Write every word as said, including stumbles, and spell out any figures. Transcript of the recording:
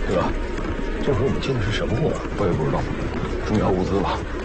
哥，这回我们进的是什么货？ 我也不知道，重要物资吧。